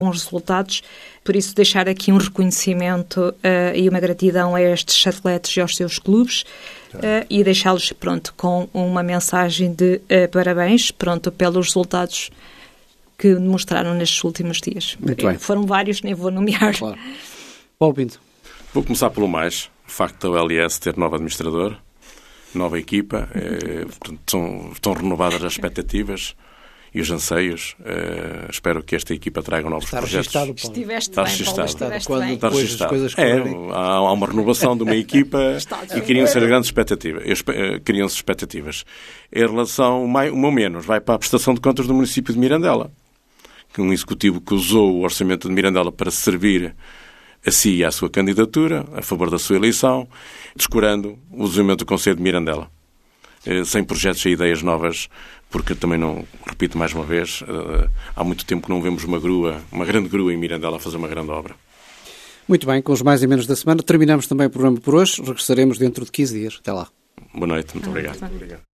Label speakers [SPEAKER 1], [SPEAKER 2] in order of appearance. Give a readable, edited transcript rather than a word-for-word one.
[SPEAKER 1] bons resultados. Por isso, deixar aqui um reconhecimento e uma gratidão a estes atletas e aos seus clubes e deixá-los, com uma mensagem de parabéns, pelos resultados que demonstraram nestes últimos dias.
[SPEAKER 2] Muito bem.
[SPEAKER 1] Foram vários, nem vou nomear.
[SPEAKER 2] Claro. Paulo Pinto.
[SPEAKER 3] Vou começar pelo mais. O facto da OLS ter novo administrador, nova equipa, estão renovadas as expectativas e os anseios. Espero que esta equipa traga novos projetos.
[SPEAKER 1] Estiveste bem, Paulo, estiveste bem.
[SPEAKER 2] Está registado.
[SPEAKER 3] Há uma renovação de uma equipa e criam-se grandes expectativas. Criam-se expectativas. Em relação, o meu menos, vai para a prestação de contas do município de Mirandela, que é um executivo que usou o orçamento de Mirandela para servir a si e à sua candidatura, a favor da sua eleição, descurando o desenvolvimento do Conselho de Mirandela. Sem projetos e ideias novas, porque também não, repito mais uma vez, há muito tempo que não vemos uma grande grua em Mirandela a fazer uma grande obra.
[SPEAKER 2] Muito bem, com os mais e menos da semana, terminamos também o programa por hoje. Regressaremos dentro de 15 dias. Até lá.
[SPEAKER 3] Boa noite, muito obrigado.